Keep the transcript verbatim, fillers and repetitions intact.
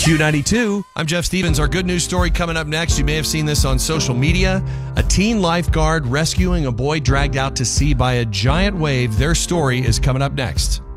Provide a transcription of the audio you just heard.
Q ninety-two, I'm Jeff Stevens. Our good news story coming up next. You may have seen this on social media. A teen lifeguard rescuing a boy dragged out to sea by a giant wave. Their story is coming up next.